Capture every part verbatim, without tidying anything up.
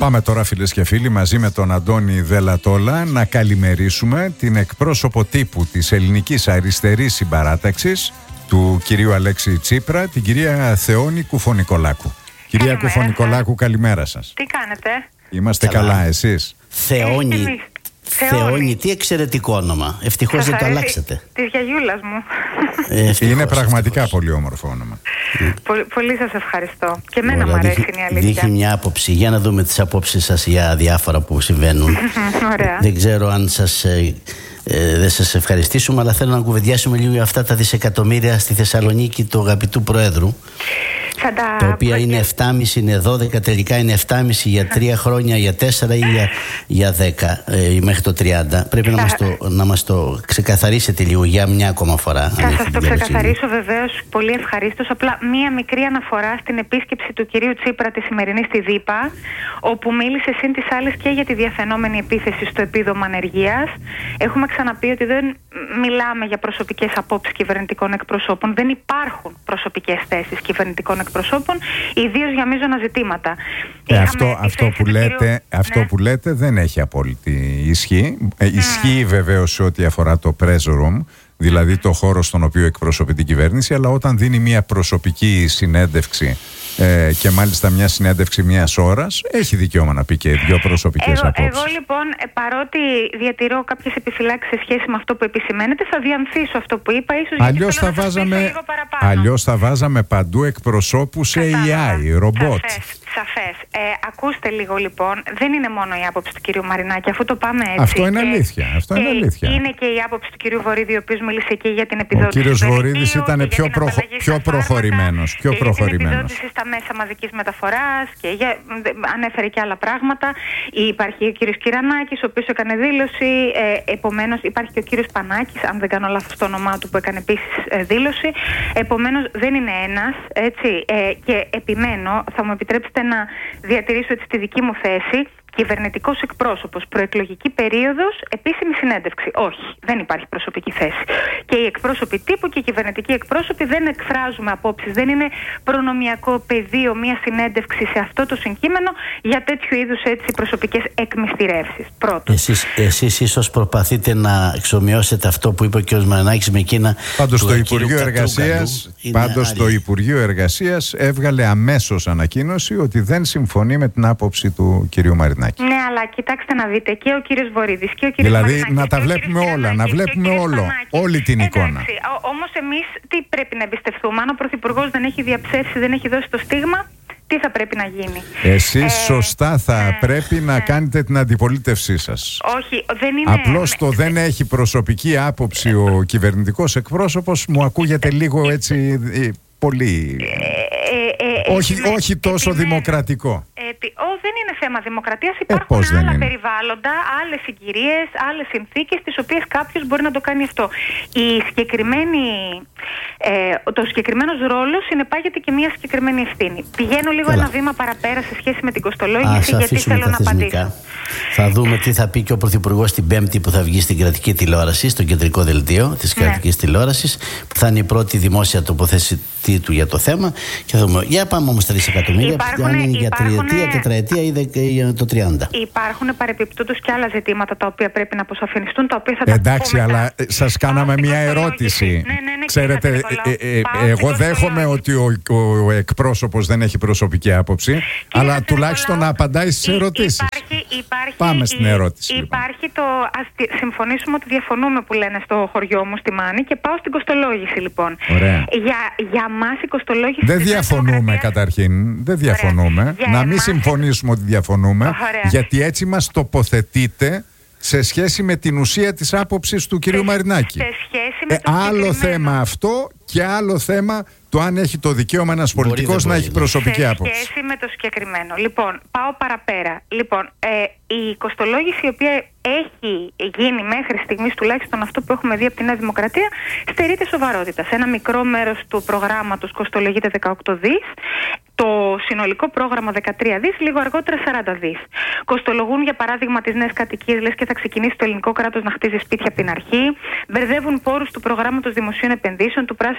Πάμε τώρα, φίλες και φίλοι, μαζί με τον Αντώνη Δελατόλα να καλημερίσουμε την εκπρόσωπο τύπου της Ελληνικής Αριστερής Συμπαράταξης, του κυρίου Αλέξη Τσίπρα, την κυρία Θεόνη Κουφονικολάκου. Κυρία Κουφονικολάκου, καλημέρα σας. Τι κάνετε? Είμαστε καλά, καλά εσείς? Θεόνη. Θεόνη, τι εξαιρετικό όνομα. Ευτυχώς δεν το αλλάξετε. Της γιαγιούλας μου. Ε, ευτυχώς, είναι πραγματικά ευτυχώς. πολύ όμορφο όνομα. Πολύ, πολύ σας ευχαριστώ. Και εμένα μου αρέσει, είναι η αλήθεια. Δείχνει μια άποψη. Για να δούμε τις απόψεις σας για διάφορα που συμβαίνουν. Ωραία. Δεν ξέρω αν σας, ε, ε, δεν σας ευχαριστήσουμε, αλλά θέλω να κουβεντιάσουμε λίγο για αυτά τα δισεκατομμύρια στη Θεσσαλονίκη του αγαπητού Προέδρου. Τα, τα οποία είναι επτά κόμμα πέντε, είναι δώδεκα, τελικά είναι επτά κόμμα πέντε για τρία χρόνια, για τέσσερα ή για, για δέκα ε, μέχρι το τριάντα. Πρέπει θα... να, μας το, να μας το ξεκαθαρίσετε λίγο για μια ακόμα φορά. Θα σας το ξεκαθαρίσω βεβαίως πολύ ευχαρίστως. Απλά μία μικρή αναφορά στην επίσκεψη του κυρίου Τσίπρα τη σημερινή στη ΔΥΠΑ, όπου μίλησε συν τις άλλες και για τη διαφαινόμενη επίθεση στο επίδομα ανεργίας. Έχουμε ξαναπεί ότι δεν μιλάμε για προσωπικές απόψεις κυβερνητικών εκπροσώπων. Δεν υπάρχουν προσωπικές θέσεις κυβερνητικών εκπροσώπων, ιδίως για μείζωνα ζητήματα. Ε, αυτό αυτό, που λέτε, κύριο... αυτό ναι. που λέτε δεν έχει απόλυτη ισχύ. Ε, ισχύει mm. βεβαίως σε ό,τι αφορά το press room, δηλαδή το χώρο στον οποίο εκπροσωπεί την κυβέρνηση, αλλά όταν δίνει μια προσωπική συνέντευξη ε, και μάλιστα μια συνέντευξη μιας ώρας, έχει δικαίωμα να πει και δύο προσωπικές εγώ, απόψεις. Εγώ λοιπόν, παρότι διατηρώ κάποιες επιφυλάξεις σε σχέση με αυτό που επισημαίνεται, θα διανθίσω αυτό που είπα, ίσως αλλιώς θα, βάζαμε, αλλιώς θα βάζαμε παντού εκπροσώπους έι άι, ρομπότ. Σαφές. Σαφές. Ε, ακούστε λίγο λοιπόν, δεν είναι μόνο η άποψη του κυρίου Μαρινάκη, αφού το πάμε έτσι. Αυτό είναι και, αλήθεια. Αυτό είναι, αλήθεια. είναι και η άποψη του κυρίου Βορίδη, ο οποίος μίλησε και για την επιδότηση. Ο κύριος Βορίδης ήταν πιο, προχω... πιο προχωρημένος. Πιο και προχωρημένος. για την επιδότηση στα μέσα μαζικής μεταφοράς και για... ανέφερε και άλλα πράγματα. Υπάρχει ο κύριος Κυρανάκης, ο οποίος έκανε δήλωση. Ε, επομένως, υπάρχει και ο κύριος Πανάκης, αν δεν κάνω λάθος το όνομά του, που έκανε επίσης ε, δήλωση. Επομένως, δεν είναι ένας. Έτσι, ε, και επιμένω, θα μου επιτρέψετε να διατηρήσω έτσι τη δική μου θέση. Κυβερνητικός εκπρόσωπος, προεκλογική περίοδος, επίσημη συνέντευξη. Όχι, δεν υπάρχει προσωπική θέση. Και οι εκπρόσωποι τύπου και οι κυβερνητικοί εκπρόσωποι δεν εκφράζουμε απόψεις. Δεν είναι προνομιακό πεδίο μια συνέντευξη σε αυτό το συγκείμενο για τέτοιου είδους έτσι προσωπικές εκμυστηρεύσεις. Πρώτον. Εσείς, εσείς ίσως προπαθείτε να εξομοιώσετε αυτό που είπε ο κ. Μαρινάκης με εκείνα. Πάντως το Υπουργείο Εργασίας, πάντως το Υπουργείο Εργασίας έβγαλε αμέσως ανακοίνωση ότι δεν συμφωνεί με την άποψη του κ. Μαρινάκη. Ναι, αλλά κοιτάξτε να δείτε, και ο κύριος Βορίδης και ο κύριος Δηλαδή Μαρινάκης, να τα βλέπουμε όλα, να βλέπουμε όλο, όλη την εικόνα. Εντάξει, όμως εμείς τι πρέπει να εμπιστευτούμε? Αν ο Πρωθυπουργός δεν έχει διαψεύσει, δεν έχει δώσει το στίγμα, τι θα πρέπει να γίνει? Εσείς ε, σωστά θα ναι, πρέπει να ναι. κάνετε την αντιπολίτευσή σας. Όχι, δεν είναι... Απλώς το δεν έχει προσωπική άποψη ο κυβερνητικός εκπρόσωπος μου ακούγεται λίγο έτσι πολύ... Ε, ε, ε, όχι, ε, όχι τόσο επιμένω. δημοκρατικό. Επί... Ό, δεν είναι θέμα δημοκρατίας. Υπάρχουν ε, άλλα περιβάλλοντα, άλλες συγκυρίες, άλλες συνθήκες τις οποίες κάποιος μπορεί να το κάνει αυτό. Η συγκεκριμένη, ε, το συγκεκριμένος ρόλος συνεπάγεται και μια συγκεκριμένη ευθύνη. Πηγαίνω λίγο Καλά. ένα βήμα παραπέρα σε σχέση με την κοστολόγηση, Ας γιατί θέλω να απαντήσω. Θα δούμε τι θα πει και ο Πρωθυπουργός την Πέμπτη που θα βγει στην κρατική τηλεόραση, στο κεντρικό δελτίο της ναι. κρατικής τηλεόρασης, που θα είναι η πρώτη δημόσια τοποθέτηση του για το θέμα. Και θα δούμε. Για πάμε όμως τα δισεκατομμύρια, αν είναι για τριετία, τετραετία ή για το τριάντα. Υπάρχουν παρεπιπτόντως και άλλα ζητήματα τα οποία πρέπει να αποσαφινιστούν, τα οποία θα τα Εντάξει, πούμε αλλά μετά. σας κάναμε μια ερώτηση. Ναι, ναι, ναι, Ξέρετε, ε, ε, ε, εγώ δέχομαι ότι ο, ο, ο εκπρόσωπος δεν έχει προσωπική άποψη, κύριε αλλά Κύριε τουλάχιστον να απαντάει στις ερωτήσεις. Υπάρχει, υπάρχει, Πάμε στην ερώτηση. Υπάρχει λοιπόν. το. Ας συμφωνήσουμε ότι διαφωνούμε που λένε στο χωριό μου στη Μάνη και πάω στην κοστολόγηση λοιπόν. Ωραία. Για, για μας η κοστολόγηση. Δεν διαφωνούμε καταρχήν. Δεν διαφωνούμε. Να μην εμάς... συμφωνήσουμε ότι διαφωνούμε. Ωραία. Γιατί έτσι μας τοποθετείτε σε σχέση με την ουσία της άποψης του κυρίου Μαρινάκη. Σε σχέση με ε, το άλλο θέμα αυτό και άλλο θέμα το αν έχει το δικαίωμα ένας πολιτικός να έχει προσωπική άποψη. Σε σχέση με το συγκεκριμένο. Λοιπόν, πάω παραπέρα. Λοιπόν, ε, η κοστολόγηση η οποία έχει γίνει μέχρι στιγμής, τουλάχιστον αυτό που έχουμε δει από τη Νέα Δημοκρατία, στερείται σοβαρότητα. Σε ένα μικρό μέρος του προγράμματος κοστολογείται δεκαοκτώ δις. Το συνολικό πρόγραμμα δεκατρία δις, λίγο αργότερα σαράντα δις. Κοστολογούν για παράδειγμα τις νέες κατοικίες, λες και θα ξεκινήσει το ελληνικό κράτος να χτίζει σπίτια από την αρχή. Μπερδεύουν πόρους του προγράμματος δημοσίων επενδύσεων, του πράσινου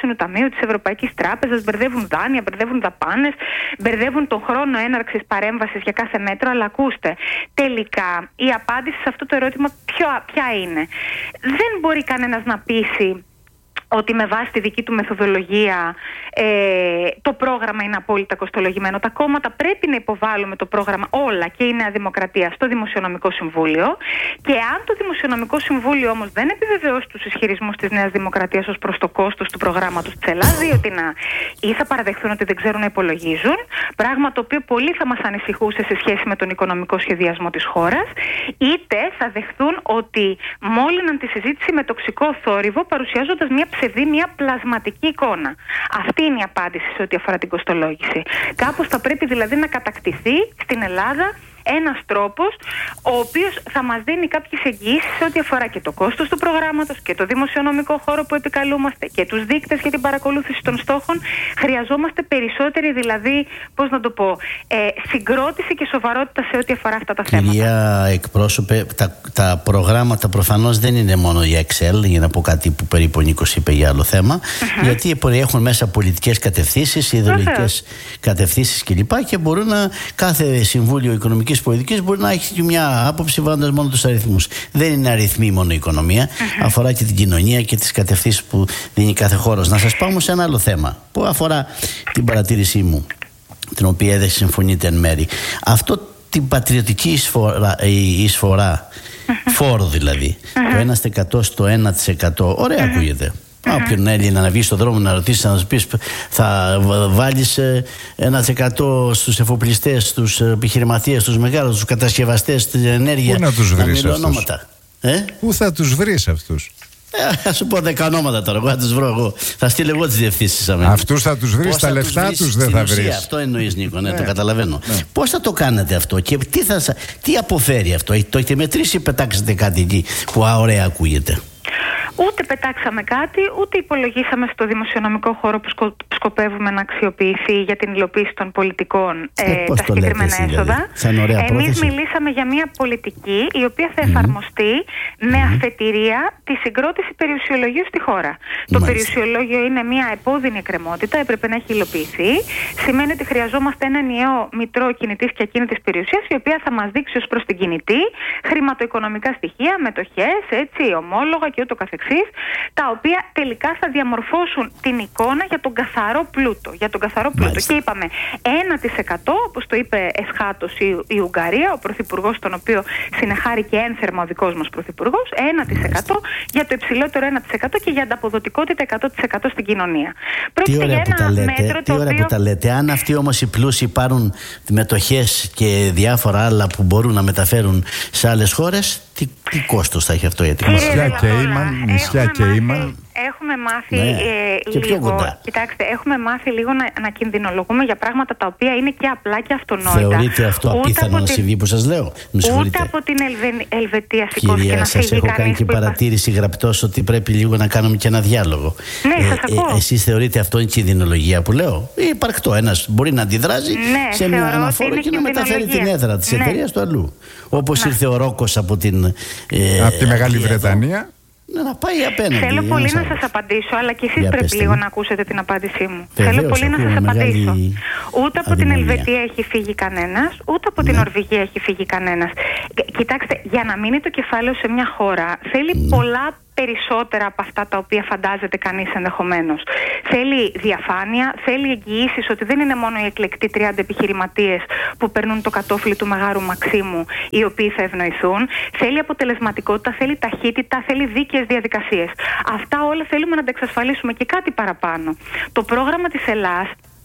Πράσινου Ταμείου, της Ευρωπαϊκής Τράπεζας, μπερδεύουν δάνεια, μπερδεύουν δαπάνες, μπερδεύουν τον χρόνο έναρξης παρέμβασης για κάθε μέτρο. Αλλά ακούστε, τελικά η απάντηση σε αυτό το ερώτημα ποια, ποια είναι? Δεν μπορεί κανένας να πείσει ότι με βάση τη δική του μεθοδολογία ε, το πρόγραμμα είναι απόλυτα κοστολογημένο. Τα κόμματα πρέπει να υποβάλουμε το πρόγραμμα όλα και η Νέα Δημοκρατία στο Δημοσιονομικό Συμβούλιο, και αν το Δημοσιονομικό Συμβούλιο όμως δεν επιβεβαιώσει τους ισχυρισμούς της Νέας Δημοκρατίας ως προς το κόστος του προγράμματος της Ελλάδας, διότι να ή θα παραδεχθούν ότι δεν ξέρουν να υπολογίζουν, πράγμα το οποίο πολύ θα μας ανησυχούσε σε σχέση με τον οικονομικό σχεδιασμό της χώρας, είτε θα δεχθούν ότι μόλυναν τη συζήτηση με τοξικό θόρυβο, παρουσιάζοντας μια ψευδή, μια πλασματική εικόνα. Αυτή είναι η απάντηση σε ό,τι αφορά την κοστολόγηση. Κάπως θα πρέπει δηλαδή να κατακτηθεί στην Ελλάδα ένας τρόπος ο οποίος θα μας δίνει κάποιες εγγυήσεις σε ό,τι αφορά και το κόστος του προγράμματος και το δημοσιονομικό χώρο που επικαλούμαστε και τους δείκτες για την παρακολούθηση των στόχων. Χρειαζόμαστε περισσότερη, δηλαδή, πώς να το πω, ε, συγκρότηση και σοβαρότητα σε ό,τι αφορά αυτά τα θέματα. Κυρία εκπρόσωπε, τα, τα προγράμματα προφανώς δεν είναι μόνο η Excel, για να πω κάτι που περίπου ο Νίκος είπε για άλλο θέμα, uh-huh. γιατί περιέχουν μέσα πολιτικές κατευθύνσεις, ιδεολογικές uh-huh. κατευθύνσεις κλπ. Και μπορούν να, κάθε Συμβούλιο Οικονομικής Πολιτικής μπορεί να έχει και μια άποψη βάζοντας μόνο τους αριθμούς. Δεν είναι αριθμοί μόνο η οικονομία, uh-huh. αφορά και την κοινωνία και τις κατευθύνσεις που δίνει κάθε χώρος. Να σας πάω όμως σε ένα άλλο θέμα που αφορά την παρατήρησή μου, την οποία δεν συμφωνείτε εν μέρη. Αυτό την πατριωτική εισφορά, η εισφορά uh-huh. φόρο δηλαδή, uh-huh. το ένα τοις εκατό στο ένα τοις εκατό, ωραία uh-huh. ακούγεται. Mm-hmm. Όποιον Έλληνα να βγει στον δρόμο να ρωτήσει, να σου πει, θα βάλεις ένα τοις εκατό στους εφοπλιστές, στους επιχειρηματίες, στους μεγάλους, στους κατασκευαστές, στην ενέργεια. Πού να τους βρεις αυτούς? Ε? Πού θα τους βρεις αυτούς? Ε, θα σου πω δέκα ονόματα τώρα. Εγώ θα τους βρω εγώ. Θα στείλω εγώ τις διευθύνσεις. Αυτούς θα τους βρεις, τα λεφτά τους, τους δεν θα βρεις. Αυτό εννοείς, Νίκο, ναι, ναι, το καταλαβαίνω. Ναι. Πώς θα το κάνετε αυτό και τι, θα, τι αποφέρει αυτό? Το έχετε μετρήσει ή πετάξετε κάτι εκεί που ωραία ακούγεται? Ούτε πετάξαμε κάτι, ούτε υπολογίσαμε στο δημοσιονομικό χώρο που σκο, σκοπεύουμε να αξιοποιηθεί για την υλοποίηση των πολιτικών ε, ε, τα συγκεκριμένα έσοδα. Δηλαδή, εμείς μιλήσαμε για μια πολιτική η οποία θα εφαρμοστεί mm-hmm. με αφετηρία τη συγκρότηση περιουσιολογίου στη χώρα. Mm-hmm. Το περιουσιολόγιο είναι μια επώδυνη εκκρεμότητα, έπρεπε να έχει υλοποιηθεί. Σημαίνει ότι χρειαζόμαστε ένα ενιαίο μητρό κινητής και ακίνητης περιουσίας, η οποία θα μας δείξει ως προς την κινητή χρηματοοικονομικά στοιχεία, μετοχές, έτσι, ομόλογα και ούτω καθεξής, τα οποία τελικά θα διαμορφώσουν την εικόνα για τον καθαρό πλούτο. Για τον καθαρό πλούτο. Μάλιστα. Και είπαμε ένα τοις εκατό, όπως το είπε εσχάτως η, η Ουγγαρία, ο πρωθυπουργός, τον οποίο συνεχάρει και ένθερμα ο δικός μας πρωθυπουργός, ένα τοις εκατό για το υψηλότερο ένα τοις εκατό και για ανταποδοτικότητα εκατό τοις εκατό στην κοινωνία. Τι ωραία που τα λέτε, τι ωραία που τα λέτε. Αν αυτοί όμως οι πλούσιοι πάρουν μετοχές και διάφορα άλλα που μπορούν να μεταφέρουν σε άλλες χώρες, τι, τι κόστος θα έχει αυτό για την χώρα? Νησιά Κέιμαν, νησιά Κέιμαν. Έχουμε μάθει ναι. ε, λίγο, κοιτάξτε, έχουμε μάθει λίγο να, να κινδυνολογούμε για πράγματα τα οποία είναι και απλά και αυτονόητα. Θεωρείτε αυτό απίθανο να συμβεί που σας λέω? Ούτε από την Ελβε, Ελβετία σηκώθηκε Κυρία, να φύγει σας έχω κάνει και παρατήρηση γραπτός ότι πρέπει λίγο να κάνουμε και ένα διάλογο. Ναι, ε, σας ακούω. Ε, εσείς θεωρείτε αυτό είναι κινδυνολογία που λέω? Ή υπαρκτό, ένας μπορεί να αντιδράσει ναι, σε μια αναφόρα και να μεταφέρει την έδρα της ναι. εταιρείας του αλλού. Όπως ήρθε ο Ρόκος από την ε, από τη Μεγάλη Βρετανία. Να, να πάει απέναντι. Θέλω πολύ να σας απαντήσω, αλλά και εσείς πρέπει λίγο να ακούσετε την απάντησή μου. Βεβαίως, Θέλω πολύ να σας απαντήσω. Ούτε από αδυναμία. την Ελβετία έχει φύγει κανένας, ούτε από ναι. την Νορβηγία έχει φύγει κανένας. Κοιτάξτε, για να μείνει το κεφάλαιο σε μια χώρα θέλει ναι. πολλά περισσότερα από αυτά τα οποία φαντάζεται κανείς ενδεχομένως. Θέλει διαφάνεια, θέλει εγγυήσεις ότι δεν είναι μόνο οι εκλεκτοί τριάντα επιχειρηματίες που περνούν το κατόφλι του Μεγάρου Μαξίμου οι οποίοι θα ευνοηθούν. Θέλει αποτελεσματικότητα, θέλει ταχύτητα, θέλει δίκαιες διαδικασίες. Αυτά όλα θέλουμε να τα εξασφαλίσουμε και κάτι παραπάνω. Το πρόγραμμα της Ελλάς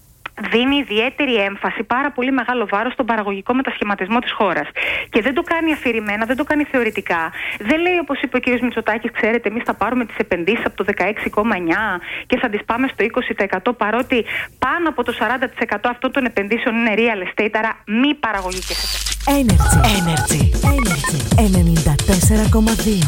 δίνει ιδιαίτερη έμφαση, πάρα πολύ μεγάλο βάρος στον παραγωγικό μετασχηματισμό της χώρας. Και δεν το κάνει αφηρημένα, δεν το κάνει θεωρητικά. Δεν λέει, όπως είπε ο κ. Μητσοτάκης, ξέρετε, εμείς θα πάρουμε τις επενδύσεις από το δεκαέξι κόμμα εννιά και θα τις πάμε στο είκοσι τοις εκατό, παρότι πάνω από το σαράντα τοις εκατό αυτών των επενδύσεων είναι real estate, άρα μη παραγωγικές επενδύσεις. Energy. Energy. Energy. ενενήντα τέσσερα κόμμα δύο.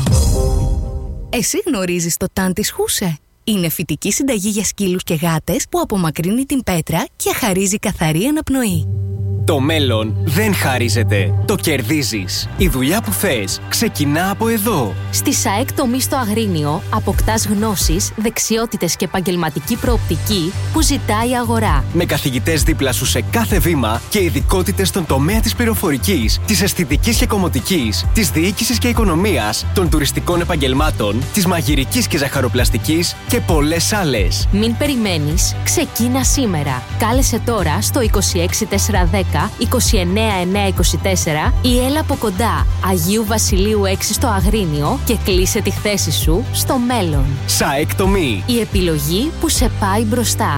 Εσύ γνωρίζεις το τάν της Χούσε? Είναι φυτική συνταγή για σκύλους και γάτες που απομακρύνει την πέτρα και χαρίζει καθαρή αναπνοή. Το μέλλον δεν χαρίζεται, το κερδίζεις. Η δουλειά που θες ξεκινά από εδώ. Στη ΣΑΕΚ Τομή στο Αγρίνιο αποκτάς γνώσεις, δεξιότητες και επαγγελματική προοπτική που ζητάει η αγορά. Με καθηγητές δίπλα σου σε κάθε βήμα και ειδικότητες στον τομέα της πληροφορικής, της αισθητικής και κομμωτικής, της διοίκησης και οικονομίας, των τουριστικών επαγγελμάτων, της μαγειρικής και ζαχαροπλαστικής και πολλές άλλες. Μην περιμένεις, ξεκίνα σήμερα. Κάλεσε τώρα στο είκοσι έξι τετρακόσια δέκα είκοσι εννέα εννιακόσια είκοσι τέσσερα ή έλα από κοντά Αγίου Βασιλείου έξι στο Αγρίνιο και κλείσε τη θέση σου στο μέλλον. ΣΑΕΚ Τομή. Η επιλογή που σε πάει μπροστά.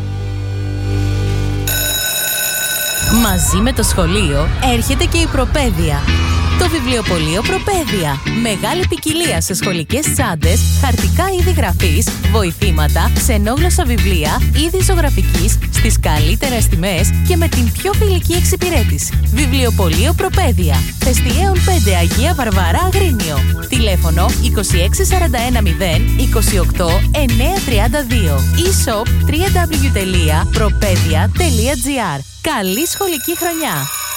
Μαζί με το σχολείο έρχεται και η Προπαίδεια. Το βιβλιοπωλείο Προπαίδεια. Μεγάλη ποικιλία σε σχολικές τσάντες, χαρτικά είδη γραφής, βοηθήματα, ξενόγλωσσα βιβλία, είδη ζωγραφικής, στις καλύτερες τιμές και με την πιο φιλική εξυπηρέτηση. Βιβλιοπωλείο Προπαίδεια. Εστιαίων πέντε Αγία Βαρβαρά Αγρίνιο. Τηλέφωνο είκοσι έξι σαράντα ένα μηδέν είκοσι οκτώ εννιακόσια τριάντα δύο. e-shop double-u double-u double-u τελεία προπαίδεια τελεία τζι άρ. Καλή σχολική χρονιά!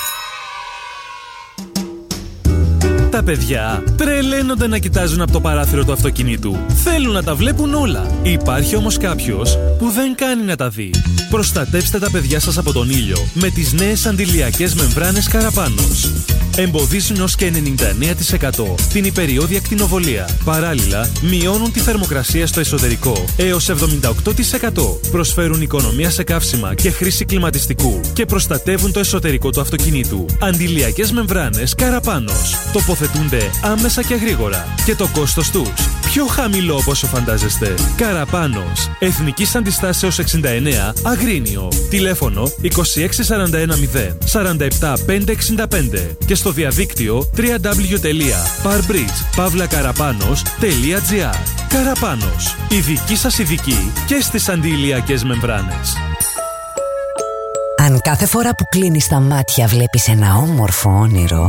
Τα παιδιά τρελαίνονται να κοιτάζουν από το παράθυρο του αυτοκινήτου. Θέλουν να τα βλέπουν όλα. Υπάρχει όμως κάποιος που δεν κάνει να τα δει. Προστατέψτε τα παιδιά σας από τον ήλιο με τις νέες αντιλιακές μεμβράνες Καραπάνος. Εμποδίζουν ως και ενενήντα εννέα τοις εκατό την υπεριώδη ακτινοβολία. Παράλληλα, μειώνουν τη θερμοκρασία στο εσωτερικό έως εβδομήντα οκτώ τοις εκατό. Προσφέρουν οικονομία σε καύσιμα και χρήση κλιματιστικού και προστατεύουν το εσωτερικό του αυτοκινήτου. Αντιλιακές μεμβράνες Καραπάνος. Τοποθετούνται άμεσα και γρήγορα. Και το κόστος τους πιο χαμηλό από όσο φαντάζεστε. Καραπάνος. Εθνικής Αντιστάσεως εξήντα εννέα Αγρίνιο. Τηλέφωνο είκοσι έξι σαράντα ένα μηδέν σαράντα επτά πεντακόσια εξήντα πέντε και στο διαδίκτυο double-u double-u double-u τελεία parbridge παύλα καραπάνος τελεία τζι άρ. Καραπάνος. Η δική σας ειδική και στις αντιηλιακές μεμβράνες. Αν κάθε φορά που κλείνεις τα μάτια βλέπεις ένα όμορφο όνειρο,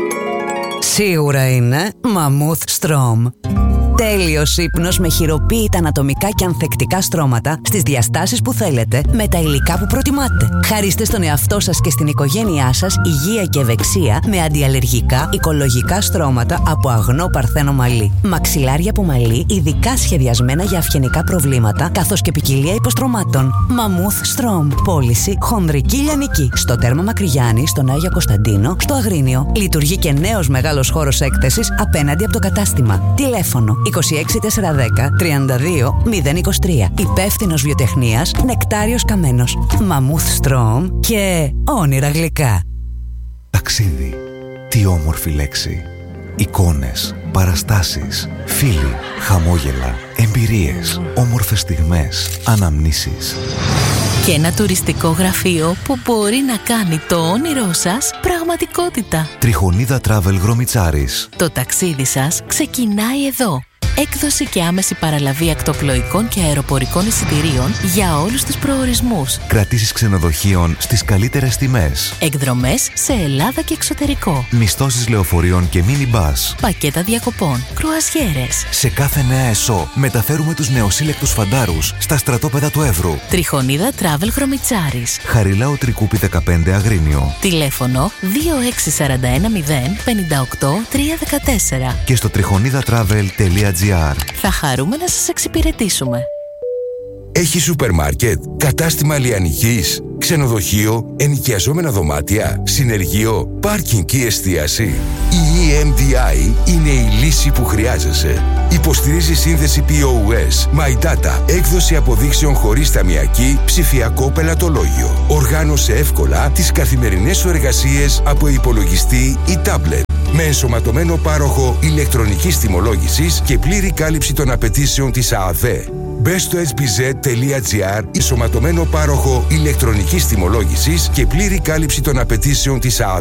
σίγουρα είναι Mammoth Strom. Τέλειος ύπνος με χειροποίητα ανατομικά και ανθεκτικά στρώματα στις διαστάσεις που θέλετε με τα υλικά που προτιμάτε. Χαρίστε στον εαυτό σας και στην οικογένειά σας υγεία και ευεξία με αντιαλλεργικά οικολογικά στρώματα από αγνό παρθένο μαλλί. Μαξιλάρια από μαλλί ειδικά σχεδιασμένα για αυγενικά προβλήματα καθώς και ποικιλία υποστρωμάτων. Mammoth Strom. Πώληση χονδρική λιανική. Στο τέρμα Μακρυγιάννη, στον Άγιο Κωνσταντίνο, στο Αγρίνιο. Λειτουργεί και νέος μεγάλος χώρος έκθεσης απέναντι από το κατάστημα. Τηλέφωνο είκοσι έξι τετρακόσια δέκα τριάντα δύο μηδέν είκοσι τρία. Υπεύθυνος βιοτεχνίας Νεκτάριος Καμένος. Mammoth Strom και όνειρα γλυκά. Ταξίδι. Τι όμορφη λέξη. Εικόνες, παραστάσεις, φίλοι, χαμόγελα, εμπειρίες, όμορφες στιγμές, αναμνήσεις. Και ένα τουριστικό γραφείο που μπορεί να κάνει το όνειρό σας πραγματικότητα. Τριχονίδα Travel Γρομιτσάρης. Το ταξίδι σας ξεκινάει εδώ. Έκδοση και άμεση παραλαβή ακτοπλοϊκών και αεροπορικών εισιτηρίων για όλους τους προορισμούς. Κρατήσεις ξενοδοχείων στις καλύτερες τιμές. Εκδρομές σε Ελλάδα και εξωτερικό. Μισθώσεις λεωφορείων και μίνι-μπας. Πακέτα διακοπών. Κρουαζιέρες. Σε κάθε νέα ΕΣΟ μεταφέρουμε τους νεοσύλλεκτους φαντάρους στα στρατόπεδα του Εύρου. Τριχονίδα Travel Γρομιτσάρης. Χαριλάου Τρικούπη δεκαπέντε Αγρίνιο. Τηλέφωνο δύο έξι τέσσερα ένα μηδέν πέντε οκτώ τρία ένα τέσσερα. Και στο τριχονίδα travel τελεία τζι άρ. Θα χαρούμε να σας εξυπηρετήσουμε. Έχει σούπερ μάρκετ, κατάστημα λιανικής, ξενοδοχείο, ενοικιαζόμενα δωμάτια, συνεργείο, πάρκινγκ και εστίαση. Η ι εμ ντι άι είναι η λύση που χρειάζεσαι. Υποστηρίζει σύνδεση πι ο ες, My Data, έκδοση αποδείξεων χωρίς ταμιακή, ψηφιακό πελατολόγιο. Οργάνωσε εύκολα τις καθημερινές σου εργασίες από υπολογιστή ή τάμπλετ. Με ενσωματωμένο πάροχο ηλεκτρονικής τιμολόγησης και πλήρη κάλυψη των απαιτήσεων της ΑΑΔΕ. Μπες στο έιτς μπι ζετ τελεία τζι άρ, ενσωματωμένο πάροχο ηλεκτρονικής τιμολόγησης και πλήρη κάλυψη των απαιτήσεων της ΑΑΔΕ.